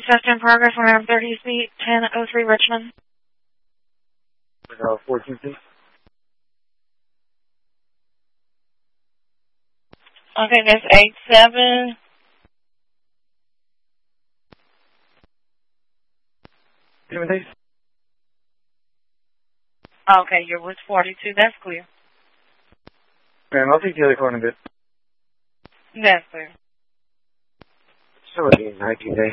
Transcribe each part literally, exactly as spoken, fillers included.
theft in progress on item thirty feet, ten oh three Richmond. Uh, fourteen feet. Okay, that's eight seven. Seven days. Okay, you're with forty-two. That's clear. Man, I'll take the other car in a bit. That's clear. seventeen, nineteen days.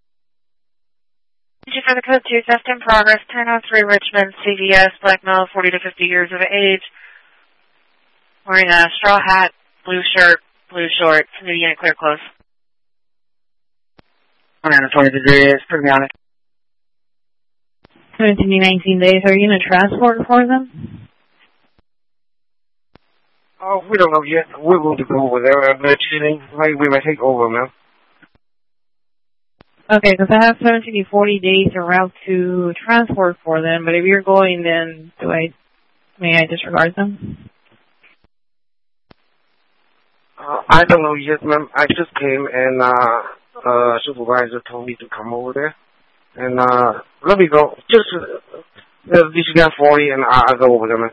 Thank you for the code two, theft in progress, ten oh three Richmond, C V S, black male, forty to fifty years of age, wearing a straw hat, blue shirt, blue shorts, new unit clear close. one hundred twenty degrees, put me on it. seventeen, nineteen days, are you going to transport for them? Oh, we don't know yet. We're going to go over there. I'm chilling. Maybe we might take over now. Okay, because I have seventeen to forty days en route to transport for them, but if you're going, then do I, may I disregard them? Uh, I don't know yet, ma'am. I just came and, uh, uh, supervisor told me to come over there. And, uh, let me go. Just, uh, uh disregard forty and I'll go over there, ma'am.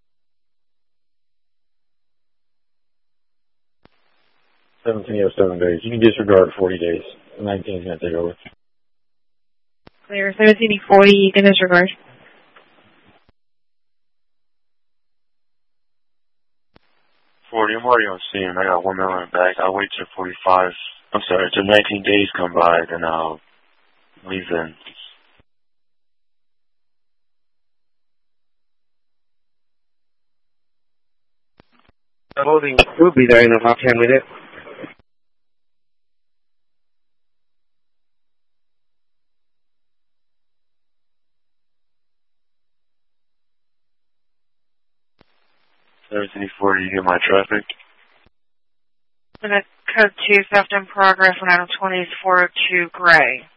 seventeen oh seven days. You can disregard forty days. nineteen is going to take over. Clear. seventeen to forty, you can disregard. forty, I'm already on scene. I got one mile in the back. I'll wait till forty-five. I'm sorry, till nineteen days come by, then I'll leave then. The holding will be there in about ten minutes. seventeen forty, you hear my traffic? And the code two, theft in progress, on item twenty is four oh two Gray.